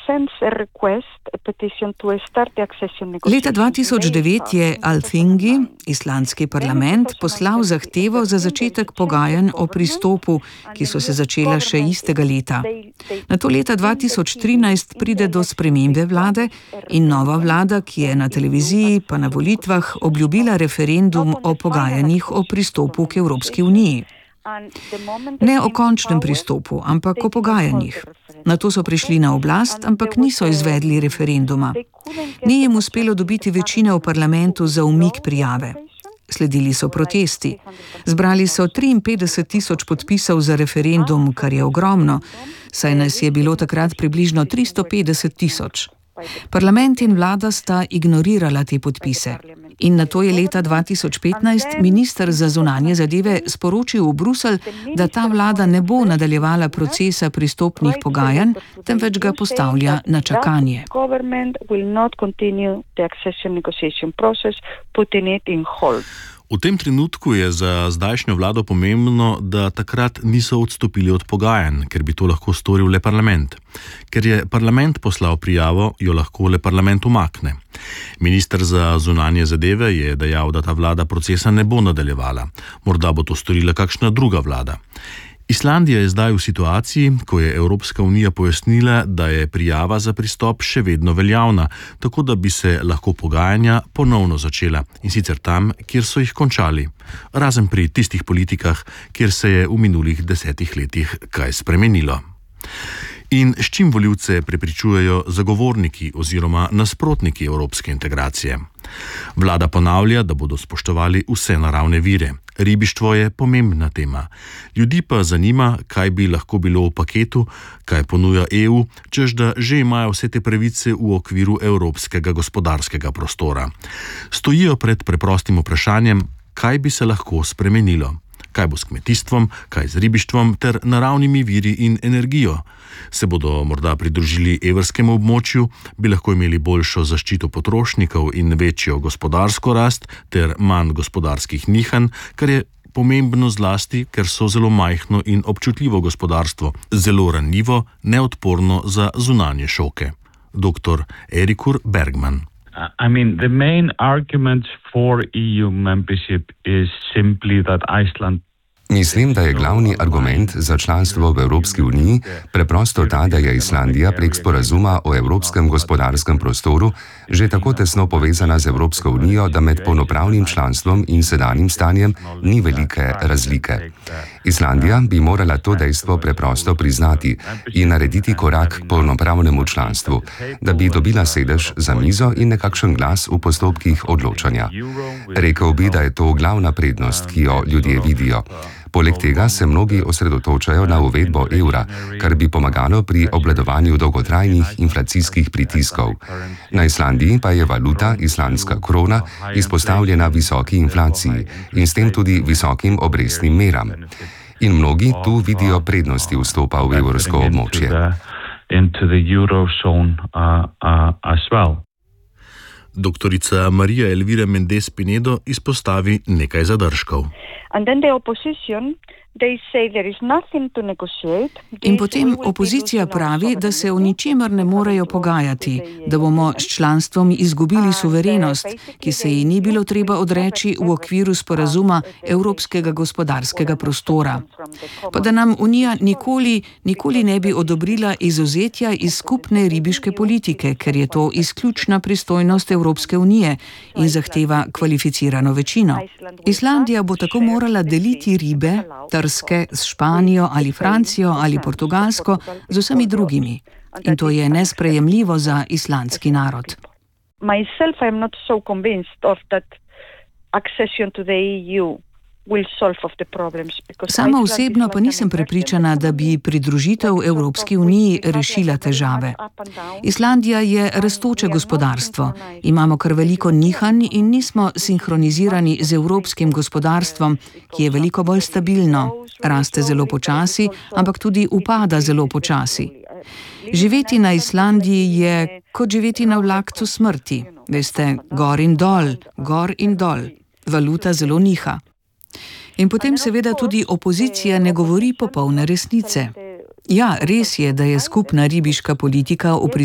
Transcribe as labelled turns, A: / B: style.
A: Leta 2009 je Althingi, islandski parlament, poslal zahtevo za začetek pogajanj o pristopu, ki so se začela še istega leta. Nato leta 2013 pride do spremembe vlade in nova vlada, ki je na televiziji pa na volitvah obljubila referendum o pogajanjih o pristopu k Evropski uniji. Ne o končnem pristopu, ampak o pogajanjih. Nato so prišli na oblast, ampak niso izvedli referenduma. Ni jim uspelo dobiti večine v parlamentu za umik prijave. Sledili so protesti. Zbrali so 53.000 podpisov za referendum, kar je ogromno, saj nas je bilo takrat približno 350.000. Parlament in vlada sta ignorirala te podpise. In nato je leta 2015 minister za zunanje zadeve sporočil v Bruselj, da ta vlada ne bo nadaljevala procesa pristopnih pogajanj, temveč ga postavlja na čakanje.
B: V tem trenutku je za zdajšnjo vlado pomembno, da takrat niso odstopili od pogajanj, ker bi to lahko storil le parlament. Ker je parlament poslal prijavo, jo lahko le parlament umakne. Minister za zunanje zadeve je dejal, da ta vlada procesa ne bo nadaljevala. Morda bo to storila kakšna druga vlada. Islandija je zdaj v situaciji, ko je Evropska unija pojasnila, da je prijava za pristop še vedno veljavna, tako da bi se lahko pogajanja ponovno začela, in sicer tam, kjer so jih končali. Razen pri tistih politikah, kjer se je v minulih 10 letih kaj spremenilo. In s čim volivce prepričujejo zagovorniki oziroma nasprotniki evropske integracije? Vlada ponavlja, da bodo spoštovali vse naravne vire. Ribištvo je pomembna tema. Ljudi pa zanima, kaj bi lahko bilo v paketu, kaj ponuja EU, čež da že imajo vse te pravice v okviru evropskega gospodarskega prostora. Stojijo pred preprostim vprašanjem, kaj bi se lahko spremenilo. Kaj bo s kmetijstvom, kaj z ribištvom ter naravnimi viri in energijo? Se bodo morda pridružili evrskemu območju, bi lahko imeli boljšo zaščito potrošnikov in večjo gospodarsko rast ter manj gospodarskih nihanj, kar je pomembno zlasti, ker so zelo majhno in občutljivo gospodarstvo, zelo ranljivo, neodporno za zunanje šoke. Dr. Eiríkur Bergman.
C: The main argument for EU membership is simply that Iceland.
D: Mislim, da je glavni argument za članstvo v Evropski uniji preprosto ta, da je Islandija prek sporazuma o evropskem gospodarskem prostoru že tako tesno povezana z Evropsko unijo, da med polnopravnim članstvom in sedanjim stanjem ni velike razlike. Islandija bi morala to dejstvo preprosto priznati in narediti korak k polnopravnemu članstvu, da bi dobila sedež za mizo in nekakšen glas v postopkih odločanja. Rekel bi, da je to glavna prednost, ki jo ljudje vidijo. Poleg tega se mnogi osredotočajo na uvedbo evra, kar bi pomagalo pri obvladovanju dolgotrajnih inflacijskih pritiskov. Na Islandiji pa je valuta, islandska krona, izpostavljena visoki inflaciji in s tem tudi visokim obrestnim meram. In mnogi tu vidijo prednosti vstopa v evrsko območje.
B: Doktorica Marija Elvira Mendes Pinedo izpostavi nekaj zadržkov.
A: In potem opozicija pravi, da se o ničemer ne morejo pogajati, da bomo s članstvom izgubili suverenost, ki se ji ni bilo treba odreči v okviru sporazuma Evropskega gospodarskega prostora. Pa da nam Unija nikoli ne bi odobrila izuzetja iz skupne ribiške politike, ker je to izključna pristojnost Evropske unije in zahteva kvalificirano večino. Islandija bo tako morala deliti ribe, trske s Španijo ali Francijo ali Portugalsko z vsemi drugimi. In to je nesprejemljivo za islandski narod. Sama osebno pa nisem prepričana, da bi pridružitev Evropski uniji rešila težave. Islandija je rastoče gospodarstvo. Imamo kar veliko nihanj in nismo sinhronizirani z evropskim gospodarstvom, ki je veliko bolj stabilno. Raste zelo počasi, ampak tudi upada zelo počasi. Živeti na Islandiji je kot živeti na vlakcu smrti. Veste, gor in dol. Valuta zelo niha. In potem seveda tudi opozicija ne govori popolne resnice. Ja, res je, da je skupna ribiška politika v